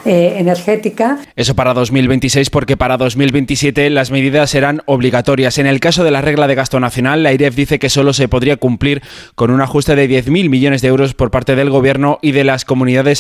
energética. Eso para 2026, porque para 2027 las medidas serán obligatorias. En el caso de la regla de gasto nacional, la AIREF dice que solo se podría cumplir con un ajuste de 10.000 millones de euros por parte del Gobierno y de las comunidades